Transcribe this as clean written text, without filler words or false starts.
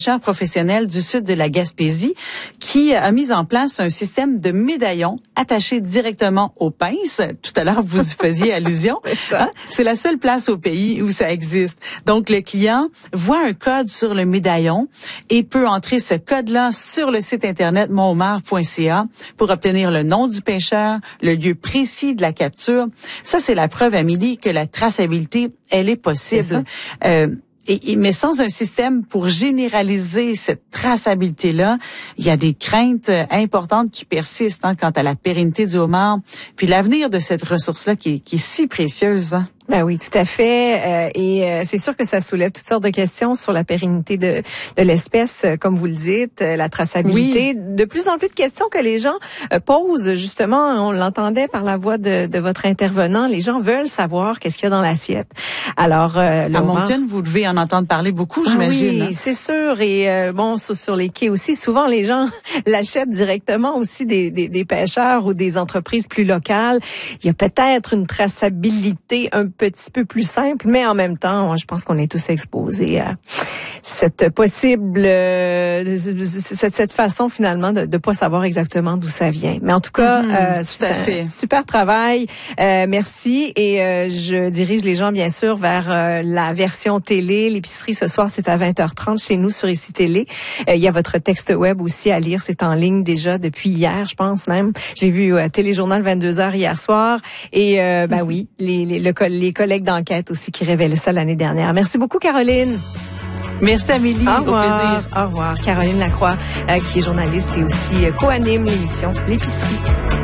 professionnel du sud de la Gaspésie qui a mis en place un système de médaillons attachés directement aux pinces. Tout à l'heure, vous y faisiez allusion. C'est la seule place au pays où ça existe. Donc, le client voit un code sur le médaillon et peut entrer ce code-là sur le site internet montomar.ca pour obtenir le nom du pêcheur, le lieu précis de la capture. Ça, c'est la preuve, Amélie, que la traçabilité, elle est possible. Mais sans un système pour généraliser cette traçabilité-là, il y a des craintes importantes qui persistent quant à la pérennité du homard, puis l'avenir de cette ressource-là qui est si précieuse. Ben oui, tout à fait. Et c'est sûr que ça soulève toutes sortes de questions sur la pérennité de l'espèce, comme vous le dites, la traçabilité. Oui. De plus en plus de questions que les gens posent, justement, on l'entendait par la voix de votre intervenant, les gens veulent savoir qu'est-ce qu'il y a dans l'assiette. Alors, à Moncton, vous devez en entendre parler beaucoup, j'imagine. Oui, c'est sûr. Et bon, sur les quais aussi, souvent les gens l'achètent directement aussi des pêcheurs ou des entreprises plus locales. Il y a peut-être une traçabilité un petit peu plus simple, mais en même temps, moi, je pense qu'on est tous exposés à cette possible, cette façon finalement de pas savoir exactement d'où ça vient. Mais en tout cas, c'est un super travail. Merci. Et je dirige les gens bien sûr vers la version télé. L'épicerie ce soir, c'est à 20h30 chez nous sur ICI Télé. Il y a votre texte web aussi à lire. C'est en ligne déjà depuis hier, je pense même. J'ai vu Téléjournal 22h hier soir. Et ben oui, les collègues d'enquête aussi qui révélaient ça l'année dernière. Merci beaucoup, Caroline. Merci, Amélie. Au revoir. Au plaisir. Au revoir. Caroline Lacroix, qui est journaliste et aussi co-anime l'émission L'épicerie.